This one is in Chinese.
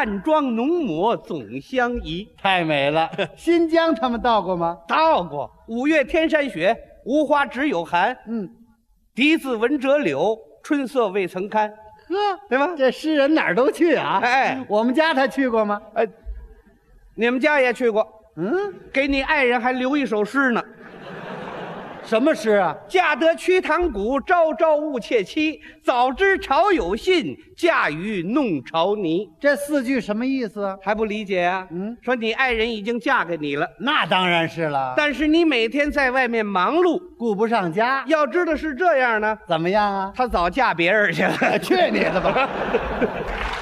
淡妆浓抹总相宜。 太美了。新疆他们到过吗？ 到过5月天山雪，无花只有寒。笛子闻折柳，春色未曾堪。 呵， 对吧？ 这诗人哪儿都去啊。 哎， 我们家他去过吗？ 你们家也去过。给你爱人还留一首诗呢。 什么诗啊？ 嫁得瞿塘古，朝朝误妾妻。早知朝有信，嫁与弄潮泥。 这4句什么意思啊？ 还不理解啊？说你爱人已经嫁给你了， 那当然是了。 但是你每天在外面忙碌， 顾不上家。 要知道是这样呢， 怎么样啊？ 她早嫁别人去了。 去你的吧！